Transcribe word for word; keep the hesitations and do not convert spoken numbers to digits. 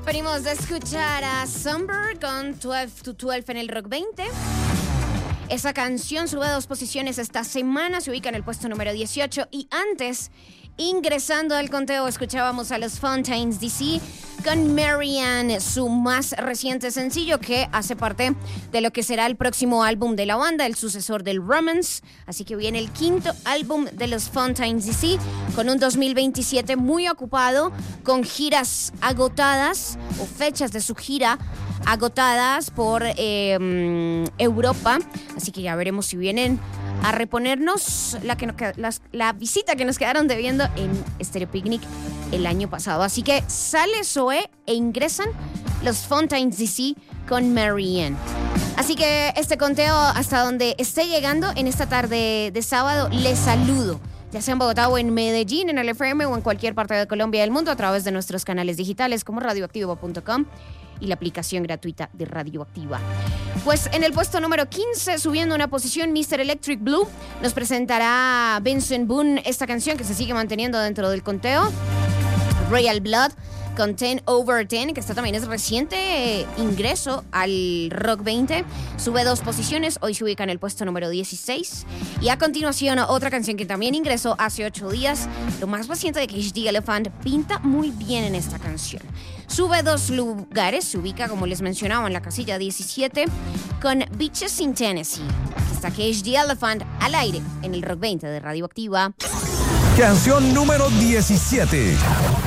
Venimos de escuchar a Sunbird con doce to doce en el Rock veinte. Esa canción sube dos posiciones esta semana, se ubica en el puesto número dieciocho. Y antes, ingresando al conteo, escuchábamos a los Fontaines D C con Marianne, su más reciente sencillo, que hace parte de lo que será el próximo álbum de la banda, el sucesor del Romance. Así que viene el quinto álbum de los Fontaines D C, con un dos mil veintisiete muy ocupado, con giras agotadas o fechas de su gira agotadas por eh, Europa. Así que ya veremos si vienen a reponernos la, que nos, las, la visita que nos quedaron debiendo en Stereo Picnic el año pasado. Así que sale Zoé e ingresan los Fontaines D C con Marianne. Así que este conteo, hasta donde esté llegando en esta tarde de sábado, les saludo, ya sea en Bogotá o en Medellín, en el F M o en cualquier parte de Colombia y del mundo, a través de nuestros canales digitales como radioactivo punto com y la aplicación gratuita de Radioactiva. Pues en el puesto número quince, subiendo una posición, mister Electric Blue nos presentará Benson Boone, esta canción que se sigue manteniendo dentro del conteo, Royal Blood, con diez over diez, que esta también es reciente eh, ingreso al Rock veinte. Sube dos posiciones, hoy se ubica en el puesto número dieciséis. Y a continuación, otra canción que también ingresó hace ocho días, lo más reciente de Cage the Elephant, pinta muy bien en esta canción. Sube dos lugares, se ubica, como les mencionaba, en la casilla diecisiete, con Beaches in Tennessee. Aquí está Cage the Elephant al aire en el Rock veinte de Radioactiva. Canción número diecisiete.